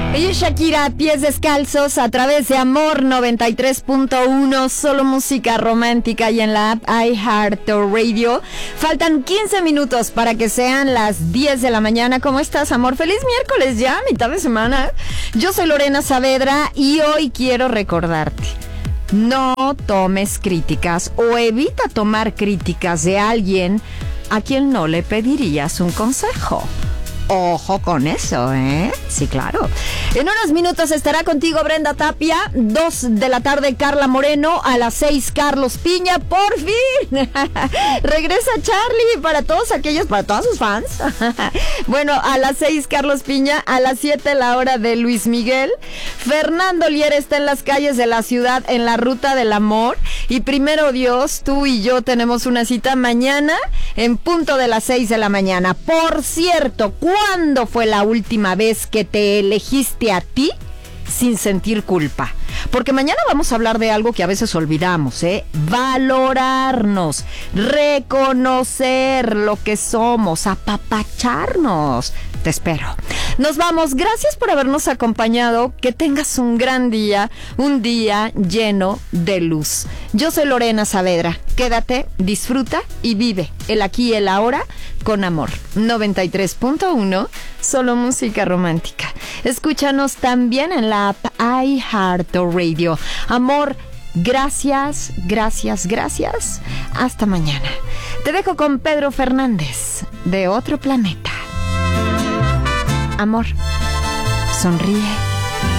Y Shakira, Pies Descalzos, a través de Amor 93.1, solo música romántica, y en la app iHeartRadio. Faltan 15 minutos para que sean las 10 de la mañana. ¿Cómo estás, amor? Feliz miércoles ya, mitad de semana. Yo soy Lorena Saavedra y hoy quiero recordarte: no tomes críticas o evita tomar críticas de alguien a quien no le pedirías un consejo. Ojo con eso, ¿eh? Sí, claro. En unos minutos estará contigo Brenda Tapia. 2 de la tarde, Carla Moreno. A las 6, Carlos Piña. ¡Por fin! Regresa Charlie para todos aquellos, para todos sus fans. Bueno, a las 6, Carlos Piña. A las 7, la hora de Luis Miguel. Fernando Lier está en las calles de la ciudad en la ruta del amor. Y primero Dios, tú y yo tenemos una cita mañana en punto de las 6 de la mañana. Por cierto, ¿cuándo fue la última vez que te elegiste a ti sin sentir culpa? Porque mañana vamos a hablar de algo que a veces olvidamos, ¿eh? Valorarnos, reconocer lo que somos, apapacharnos. Te espero. Nos vamos. Gracias por habernos acompañado. Que tengas un gran día, un día lleno de luz. Yo soy Lorena Saavedra. Quédate, disfruta y vive el aquí y el ahora con Amor 93.1, solo música romántica. Escúchanos también en la app iHeartRadio. Amor, gracias, gracias, gracias. Hasta mañana. Te dejo con Pedro Fernández, de Otro Planeta. Amor, sonríe.